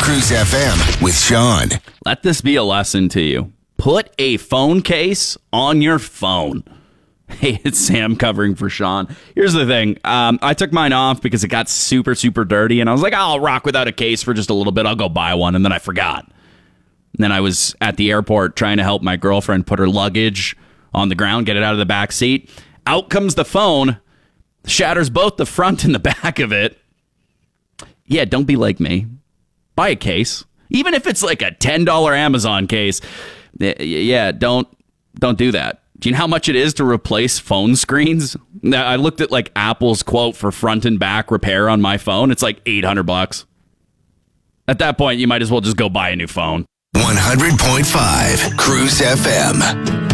Cruise FM with Sean. Let this be a lesson to you. Put a phone case on your phone. Hey, it's Sam covering for Sean. Here's the thing. I took mine off because it got super, super dirty. And I was like, I'll rock without a case for just a little bit. I'll go buy one. And then I forgot. And then I was at the airport trying to help my girlfriend put her luggage on the ground, get it out of the back seat. Out comes the phone. Shatters both the front and the back of it. Yeah, don't be like me. Buy a case. Even if it's like a $10 Amazon case. Yeah, don't do that. Do you know how much it is to replace phone screens? I looked at like Apple's quote for front and back repair on my phone. It's like $800. At that point, you might as well just go buy a new phone. 100.5 Cruise FM.